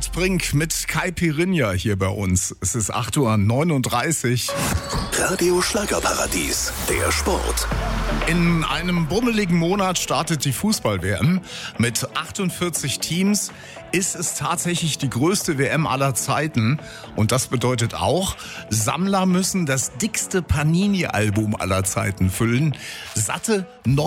Bert Brink mit Kai Pirinha hier bei uns. Es ist 8:39 Uhr. Radio Schlagerparadies, der Sport. In einem bummeligen Monat startet die Fußball-WM. Mit 48 Teams ist es tatsächlich die größte WM aller Zeiten. Und das bedeutet auch, Sammler müssen das dickste Panini-Album aller Zeiten füllen. Satte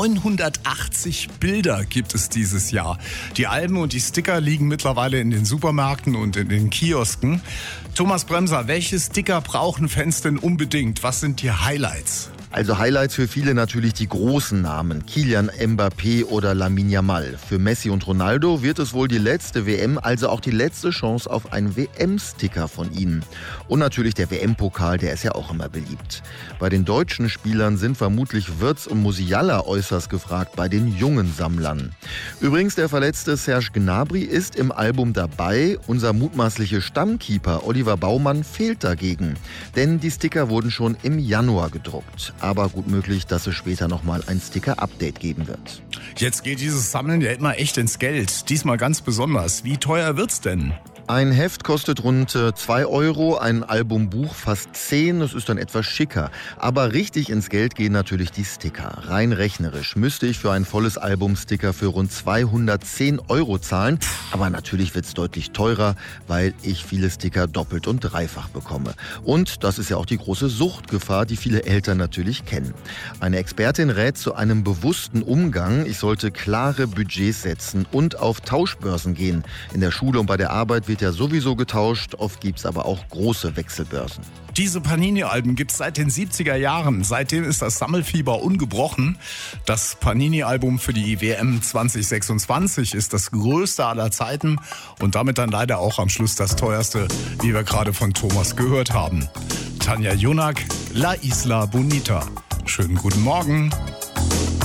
980 Bilder gibt es dieses Jahr. Die Alben und die Sticker liegen mittlerweile in den Supermärkten und in den Kiosken. Thomas Bremser, welche Sticker brauchen Fans denn unbedingt? Was sind die Highlights? Also Highlights für viele natürlich die großen Namen, Kylian Mbappé oder Lamine Yamal. Für Messi und Ronaldo wird es wohl die letzte WM, also auch die letzte Chance auf einen WM-Sticker von ihnen. Und natürlich der WM-Pokal, der ist ja auch immer beliebt. Bei den deutschen Spielern sind vermutlich Wirtz und Musiala äußerst gefragt, bei den jungen Sammlern. Übrigens, der verletzte Serge Gnabry ist im Album dabei. Unser mutmaßlicher Stammkeeper Oliver Baumann fehlt dagegen. Denn die Sticker wurden schon im Januar gedruckt. Aber gut möglich, dass es später nochmal ein Sticker-Update geben wird. Jetzt geht dieses Sammeln ja immer echt ins Geld. Diesmal ganz besonders. Wie teuer wird's denn? Ein Heft kostet rund 2 €, ein Albumbuch fast 10, das ist dann etwas schicker. Aber richtig ins Geld gehen natürlich die Sticker. Rein rechnerisch müsste ich für ein volles Album Sticker für rund 210 € zahlen. Aber natürlich wird es deutlich teurer, weil ich viele Sticker doppelt und dreifach bekomme. Und das ist ja auch die große Suchtgefahr, die viele Eltern natürlich kennen. Eine Expertin rät zu einem bewussten Umgang. Ich sollte klare Budgets setzen und auf Tauschbörsen gehen. In der Schule und bei der Arbeit wird ja sowieso getauscht, oft gibt es aber auch große Wechselbörsen. Diese Panini-Alben gibt es seit den 70er Jahren. Seitdem ist das Sammelfieber ungebrochen. Das Panini-Album für die WM 2026 ist das größte aller Zeiten und damit dann leider auch am Schluss das teuerste, wie wir gerade von Thomas gehört haben. Tanja Junak, La Isla Bonita. Schönen guten Morgen.